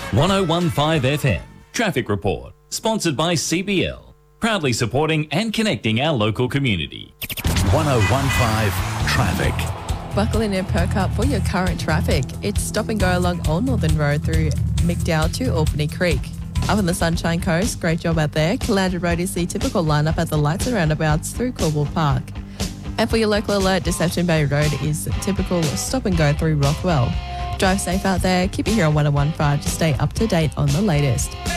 1015 FM Traffic Report, sponsored by CBL, proudly supporting and connecting our local community. 1015 Traffic. Buckle in and perk up for your current traffic. It's stop and go along Old Northern Road through McDowell to Albany Creek. Up on the Sunshine Coast, great job out there. Caloundra Road is the typical lineup at the lights and roundabouts through Cornwall Park. And for your local alert, Deception Bay Road is typical stop and go through Rothwell. Drive safe out there. Keep it here on 1015 to stay up to date on the latest.